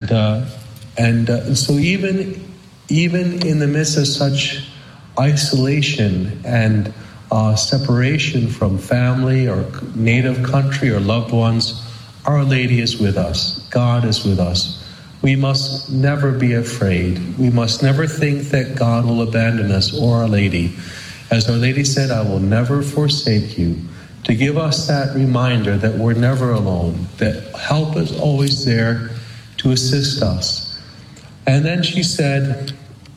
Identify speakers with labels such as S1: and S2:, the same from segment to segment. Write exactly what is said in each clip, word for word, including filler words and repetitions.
S1: And uh, and uh, so even even in the midst of such isolation and uh, separation from family or native country or loved ones, Our Lady is with us. God is with us. We must never be afraid. We must never think that God will abandon us or Our Lady. As Our Lady said, I will never forsake you. To give us that reminder that we're never alone, that help is always there to assist us. And then she said,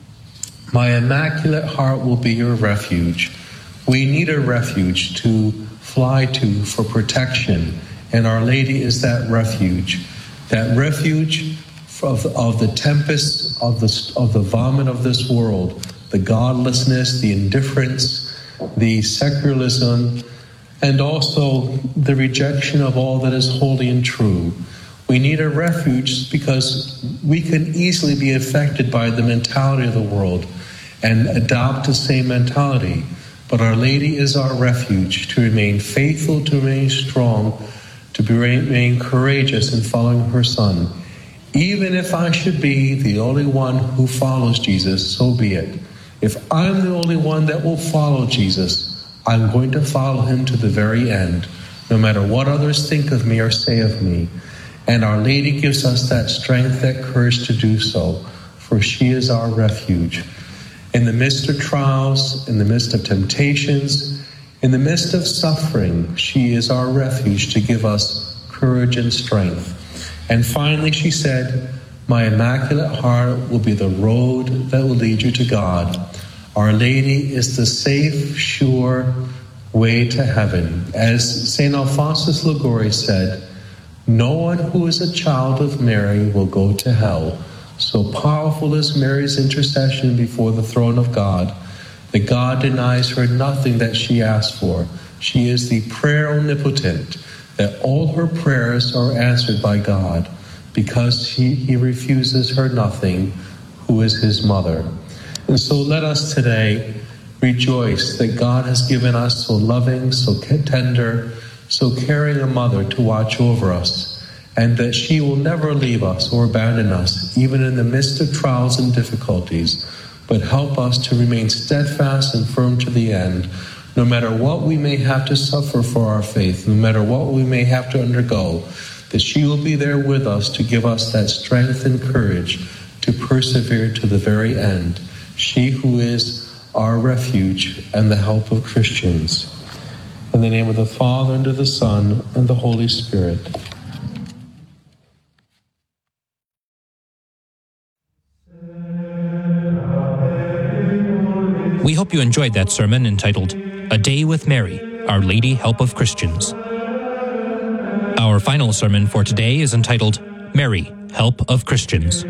S1: my Immaculate Heart will be your refuge. We need a refuge to fly to for protection, and Our Lady is that refuge. That refuge of, of the tempest, of the, of the vomit of this world, the godlessness, the indifference, the secularism, and also the rejection of all that is holy and true. We need a refuge because we can easily be affected by the mentality of the world and adopt the same mentality. But Our Lady is our refuge to remain faithful, to remain strong, to be, remain courageous in following her Son. Even if I should be the only one who follows Jesus, so be it. If I'm the only one that will follow Jesus, I'm going to follow him to the very end, no matter what others think of me or say of me. And Our Lady gives us that strength, that courage to do so, for she is our refuge. In the midst of trials, in the midst of temptations, in the midst of suffering, she is our refuge to give us courage and strength. And finally, she said, my Immaculate Heart will be the road that will lead you to God. Our Lady is the safe, sure way to heaven. As Saint Alphonsus Liguori said, no one who is a child of Mary will go to hell. So powerful is Mary's intercession before the throne of God, that God denies her nothing that she asks for. She is the prayer omnipotent, that all her prayers are answered by God, because he, he refuses her nothing, who is his mother. And so let us today rejoice that God has given us so loving, so tender, so caring a mother to watch over us, and that she will never leave us or abandon us, even in the midst of trials and difficulties, but help us to remain steadfast and firm to the end, no matter what we may have to suffer for our faith, no matter what we may have to undergo, that she will be there with us to give us that strength and courage to persevere to the very end. She who is our refuge and the help of Christians. In the name of the Father, and of the Son, and the Holy Spirit.
S2: We hope you enjoyed that sermon entitled, A Day with Mary, Our Lady Help of Christians. Our final sermon for today is entitled, Mary, Help of Christians.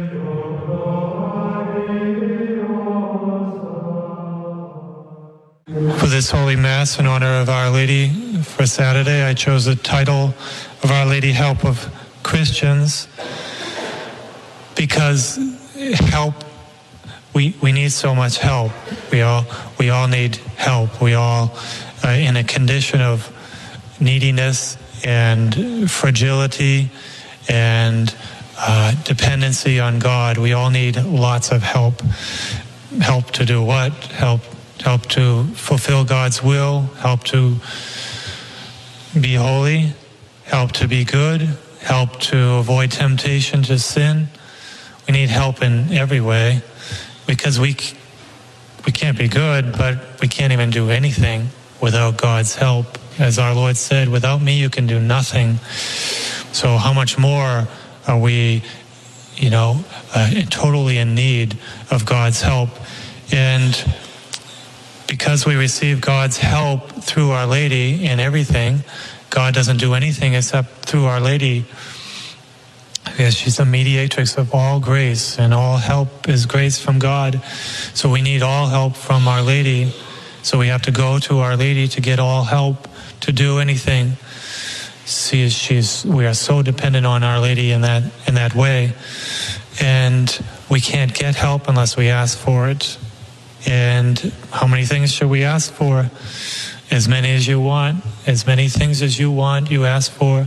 S3: For this Holy Mass in honor of Our Lady for Saturday, I chose the title of Our Lady Help of Christians because help, we, we need so much help. We all we all need help. We all uh, in a condition of neediness and fragility and uh, dependency on God. We all need lots of help. Help to do what? Help help to fulfill God's will, help to be holy, help to be good, help to avoid temptation to sin. We need help in every way because we we can't be good, but we can't even do anything without God's help. As our Lord said, without me you can do nothing. So how much more are we, you know, uh, totally in need of God's help? And because we receive God's help through Our Lady in everything, God doesn't do anything except through Our Lady, because she's the mediatrix of all grace, and all help is grace from God. So we need all help from Our Lady. So we have to go to Our Lady to get all help to do anything. See, she's we are so dependent on Our Lady in that in that way, and we can't get help unless we ask for it. And how many things should we ask for? As many as you want. As many things as you want, you ask for,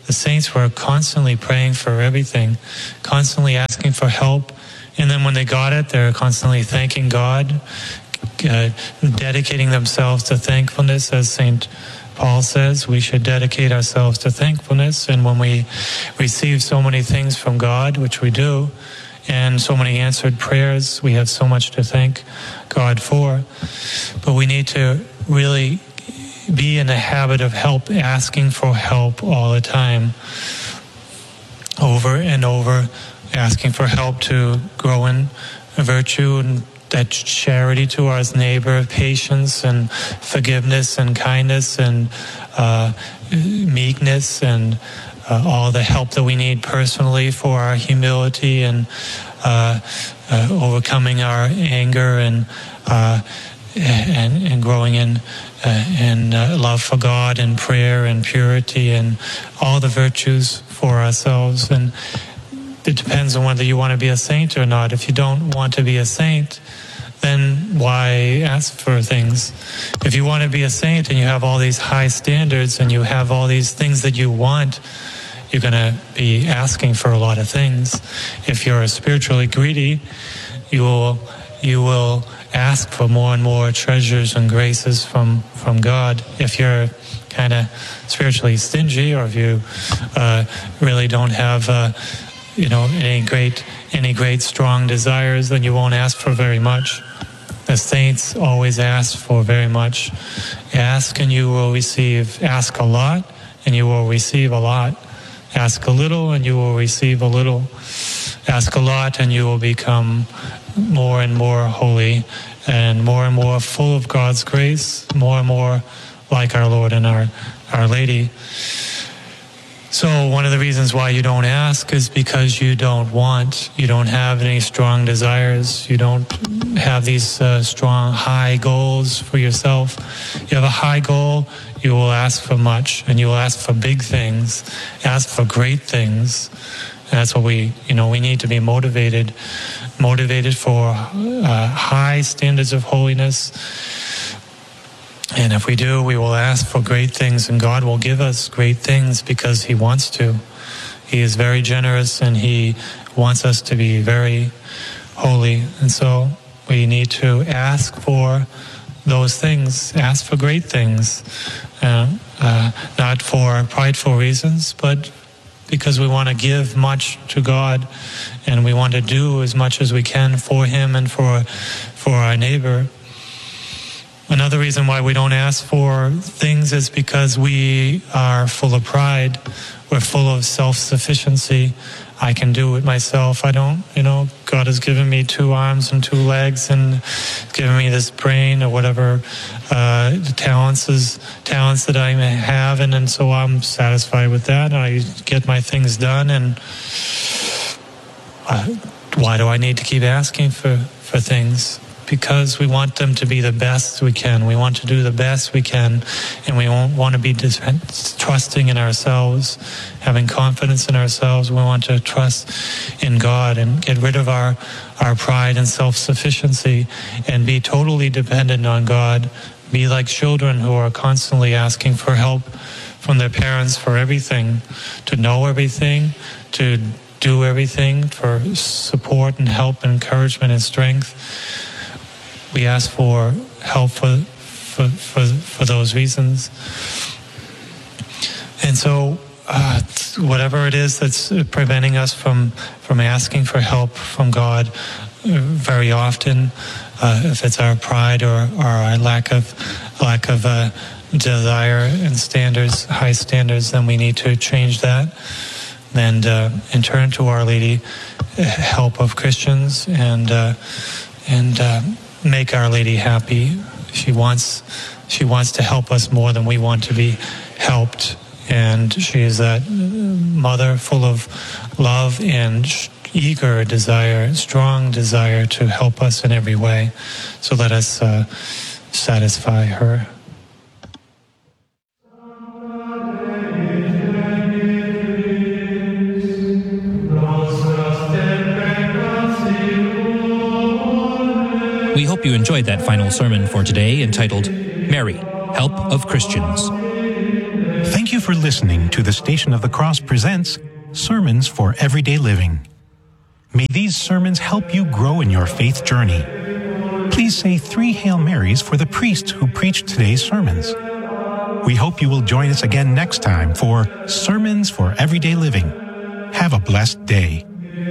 S3: the saints were constantly praying for everything, constantly asking for help. And then when they got it, they're constantly thanking God, uh, dedicating themselves to thankfulness. As Saint Paul says, we should dedicate ourselves to thankfulness. And when we receive so many things from God, which we do, and so many answered prayers, we have so much to thank God for. But we need to really be in the habit of help, asking for help all the time, over and over, asking for help to grow in virtue and that charity towards neighbor, patience and forgiveness and kindness and uh, meekness and uh, all the help that we need personally for our humility and uh, uh, overcoming our anger and uh, and, and growing in uh, in uh, love for God and prayer and purity and all the virtues for ourselves. And it depends on whether you want to be a saint or not. If you don't want to be a saint, then why ask for things? If you want to be a saint and you have all these high standards and you have all these things that you want, you're going to be asking for a lot of things. If you're spiritually greedy, you will you will ask for more and more treasures and graces from, from God. If you're kind of spiritually stingy, or if you uh, really don't have uh, you know any great any great strong desires, then you won't ask for very much. The saints always ask for very much. Ask and you will receive. Ask a lot and you will receive a lot. Ask a little and you will receive a little. Ask a lot and you will become more and more holy and more and more full of God's grace, more and more like our Lord and our, our Lady. So one of the reasons why you don't ask is because you don't want, you don't have any strong desires, you don't have these uh, strong, high goals for yourself. You have a high goal, you will ask for much, and you will ask for big things, ask for great things. And that's what we, you know, we need to be motivated, motivated for uh, high standards of holiness. And if we do, we will ask for great things, and God will give us great things because He wants to. He is very generous, and He wants us to be very holy. And so we need to ask for those things, ask for great things, uh, uh, not for prideful reasons, but because we want to give much to God, and we want to do as much as we can for Him and for for our neighbor. Another reason why we don't ask for things is because we are full of pride. We're full of self-sufficiency. I can do it myself. I don't, you know, God has given me two arms and two legs and given me this brain or whatever uh, talents is talents that I may have, and, and so I'm satisfied with that. And I get my things done, and uh, why do I need to keep asking for, for things? Because we want them to be the best we can. We want to do the best we can, and we won't want to be trusting in ourselves, having confidence in ourselves. We want to trust in God and get rid of our, our pride and self-sufficiency and be totally dependent on God. Be like children who are constantly asking for help from their parents for everything, to know everything, to do everything, for support and help and encouragement and strength. We ask for help for, for for for those reasons. And so uh, whatever it is that's preventing us from, from asking for help from God, very often, uh, if it's our pride or, or our lack of lack of uh, desire and standards, high standards, then we need to change that and, uh, and turn to Our Lady, help of Christians, and uh, and uh, make Our Lady happy. She wants she wants to help us more than we want to be helped, and she is that mother full of love and eager desire, strong desire to help us in every way. So let us uh, satisfy her.
S2: We hope you enjoyed that final sermon for today, entitled Mary, Help of Christians.
S4: Thank you for listening to the Station of the Cross presents Sermons for Everyday Living. May these sermons help you grow in your faith journey. Please say three Hail Marys for the priest who preached today's sermons. We hope you will join us again next time for Sermons for Everyday Living. Have a blessed day.